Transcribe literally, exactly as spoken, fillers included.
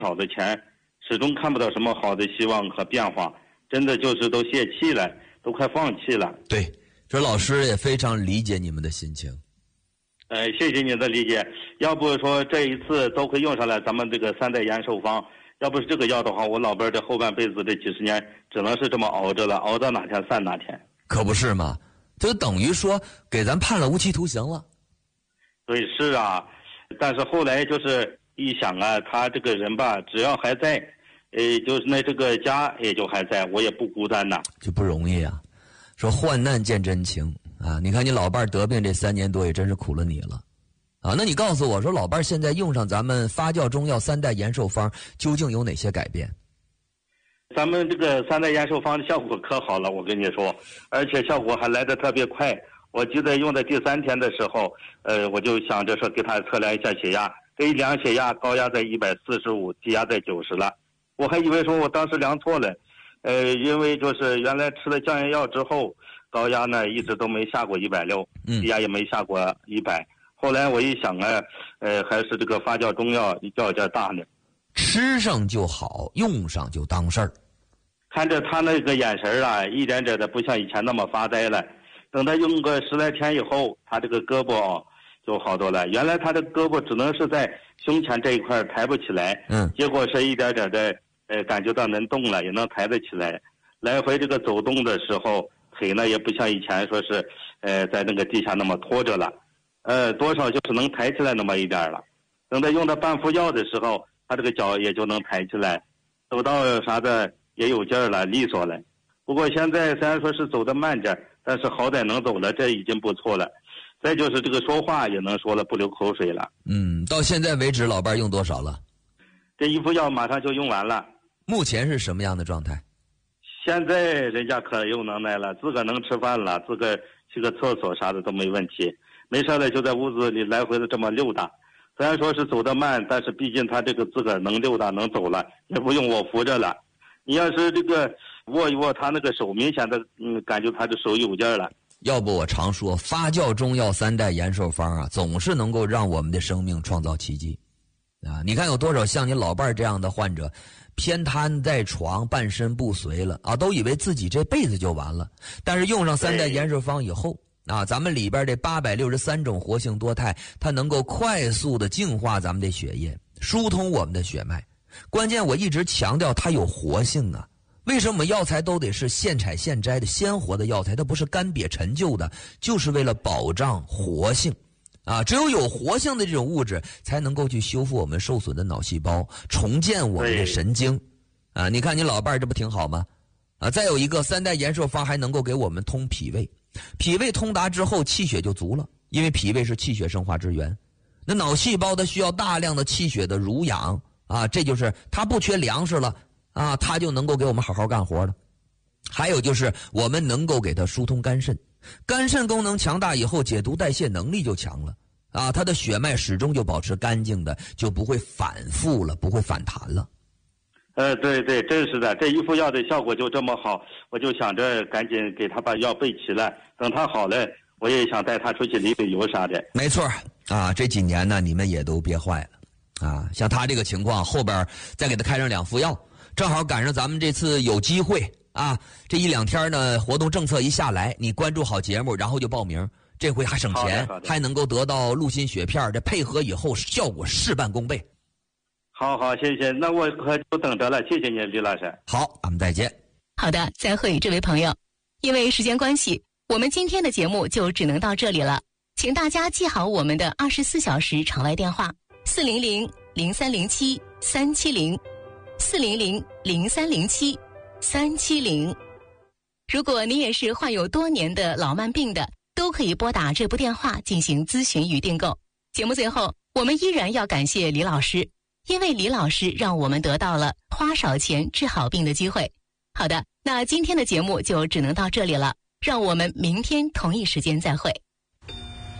少的钱，始终看不到什么好的希望和变化，真的就是都泄气了，都快放弃了。 对，这老师也非常理解你们的心情。 呃，谢谢您的理解。要不说这一次都会用上来咱们这个三代延寿方，要不是这个药的话，我老伴儿这后半辈子这几十年只能是这么熬着了，熬到哪天散哪天。 可不是嘛，就等于说给咱判了无期徒刑了。 对，是啊，但是后来就是一想啊，他这个人吧，只要还在，呃，就是那这个家也就还在，我也不孤单呐， 就不容易啊。说患难见真情啊！你看你老伴儿得病这三年多，也真是苦了你了啊！那你告诉我说，老伴儿现在用上咱们发酵中药三代延寿方，究竟有哪些改变？ 咱们这个三代延寿方的效果可好了，我跟你说，而且效果还来得特别快。我记得用的第三天的时候，呃，我就想着说给他测量一下血压，这一量血压高压在一百四十五，低压在九十了。我还以为说我当时量错了，呃，因为就是原来吃了降压药之后，高压呢一直都没下过一百六，低压也没下过一百。后来我一想啊，呃，还是这个发酵中药药价大呢。 吃上就好，用上就当事儿。 看着他那个眼神啊，一点点的不像以前那么发呆了。等他用个十来天以后，他这个胳膊、哦、就好多了。原来他的胳膊只能是在胸前这一块抬不起来， 嗯， 结果是一点点的，呃，感觉到能动了，也能抬得起来。来回这个走动的时候，腿呢也不像以前说是，呃，在那个地下那么拖着了，呃，多少就是能抬起来那么一点了。等他用到半副药的时候，他这个脚也就能抬起来，走道啥的也有劲儿了，利索了。不过现在虽然说是走得慢点，但是好歹能走了，这已经不错了。再就是这个说话也能说了，不流口水了。 嗯，到现在为止，老伴用多少了？ 这一副药马上就用完了。 目前是什么样的状态？ 现在人家可有能耐了，自个能吃饭了，自个去个厕所啥的都没问题。没事了就在屋子里来回的这么溜达。虽然说是走得慢，但是毕竟他这个自个能溜达能走了，也不用我扶着了。你要是这个握一握他那个手，明显的嗯，感觉他的手有劲儿了。 要不我常说，发酵中药三代延寿方啊，总是能够让我们的生命创造奇迹啊！你看有多少像你老伴儿这样的患者，偏瘫在床，半身不遂了啊，都以为自己这辈子就完了。但是用上三代延寿方以后啊，咱们里边这八百六十三种活性多肽，它能够快速的净化咱们的血液，疏通我们的血脉。关键我一直强调它有活性啊。为什么药材都得是现采现摘的鲜活的药材？它不是干瘪陈旧的，就是为了保障活性啊！只有有活性的这种物质，才能够去修复我们受损的脑细胞，重建我们的神经啊！你看你老伴儿这不挺好吗？啊，再有一个三代延寿方还能够给我们通脾胃，脾胃通达之后，气血就足了，因为脾胃是气血生化之源。那脑细胞它需要大量的气血的濡养啊，这就是它不缺粮食了。啊，它就能够给我们好好干活了。还有就是我们能够给它疏通肝肾，肝肾功能强大以后，解毒代谢能力就强了啊，它的血脉始终就保持干净的，就不会反复了，不会反弹了。 呃，对对，真是的，这一副药的效果就这么好，我就想着赶紧给他把药备齐了，等他好了，我也想带他出去旅旅游啥的。 没错啊，这几年呢，你们也都憋坏了啊，像他这个情况，后边再给他开上两副药。正好赶上咱们这次有机会啊，这一两天呢，活动政策一下来，你关注好节目，然后就报名，这回还省钱，还能够得到陆心血片，这配合以后效果事半功倍。 好好，谢谢，那我可就等着了，谢谢你，李老师。 好，咱们再见。 好的，再会，这位朋友。因为时间关系，我们今天的节目就只能到这里了，请大家记好我们的二十四小时场外电话：四零零零三零七三七零。四零零零三零七三七零。如果你也是患有多年的老慢病的，都可以拨打这部电话进行咨询与订购。节目最后，我们依然要感谢李老师，因为李老师让我们得到了花少钱治好病的机会。好的，那今天的节目就只能到这里了，让我们明天同一时间再会。